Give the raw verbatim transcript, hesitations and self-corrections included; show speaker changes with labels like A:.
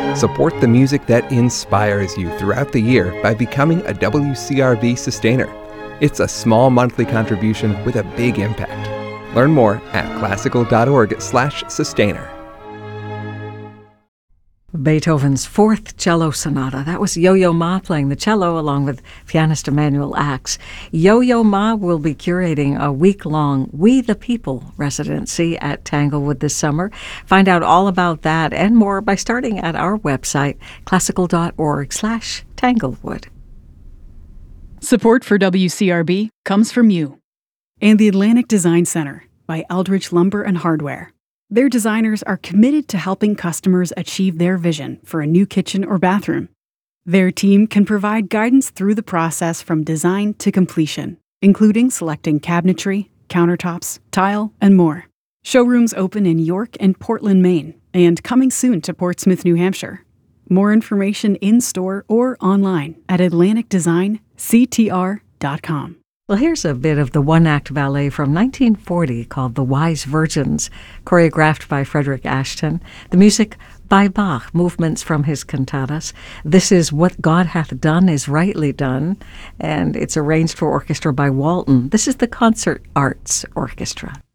A: Support the music that inspires you throughout the year by becoming a W C R B Sustainer. It's a small monthly contribution with a big impact. Learn more at classical.org slash sustainer.
B: Beethoven's Fourth Cello Sonata. That was Yo-Yo Ma playing the cello along with pianist Emanuel Ax. Yo-Yo Ma will be curating a week-long We the People residency at Tanglewood this summer. Find out all about that and more by starting at our website, classical.org slash Tanglewood.
C: Support for W C R B comes from you and the Atlantic Design Center by Eldridge Lumber and Hardware. Their designers are committed to helping customers achieve their vision for a new kitchen or bathroom. Their team can provide guidance through the process from design to completion, including selecting cabinetry, countertops, tile, and more. Showrooms open in York and Portland, Maine, and coming soon to Portsmouth, New Hampshire. More information in-store or online at atlantic design c t r dot com.
B: Well, here's a bit of the one-act ballet from nineteen forty called The Wise Virgins, choreographed by Frederick Ashton. The music by Bach, movements from his cantatas. This is What God Hath Done is Rightly Done, and it's arranged for orchestra by Walton. This is the Concert Arts Orchestra.